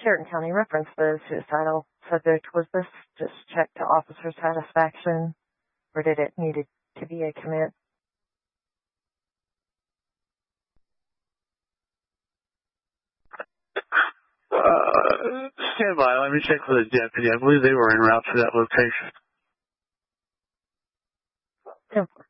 Chariton County referenced the suicidal subject. Was this just checked to officer satisfaction, or did it need to be a commit? Stand by. Let me check with the deputy. I believe they were en route to that location. 10-4.